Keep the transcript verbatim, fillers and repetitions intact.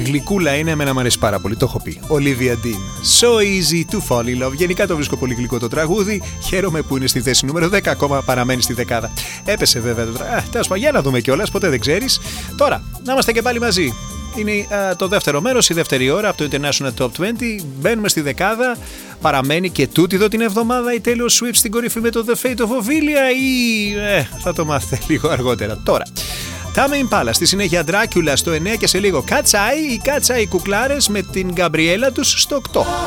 γλυκούλα είναι, εμένα μου αρέσει πάρα πολύ, το έχω πει. Olivia Dean. So easy to fall in love. Γενικά το βρίσκω πολύ γλυκό το τραγούδι. Χαίρομαι που είναι στη θέση νούμερο δέκα, ακόμα παραμένει στη δεκάδα. Έπεσε βέβαια το τραγούδι. Τέλος πάντων, για να δούμε κιόλας, ποτέ δεν ξέρεις. Τώρα, να είμαστε και πάλι μαζί. Είναι α, το δεύτερο μέρος, η δεύτερη ώρα από το International Top είκοσι. Μπαίνουμε στη δεκάδα. Παραμένει και τούτη εδώ την εβδομάδα η Taylor Swift στην κορυφή με το The Fate of Ophelia ή ε, θα το μάθετε λίγο αργότερα. Τώρα, Tame Impala, στη συνέχεια Dracula στο εννέα και σε λίγο Cat's Eye, οι Cat's Eye κουκλάρες με την Γκαμπριέλα τους στο οκτώ.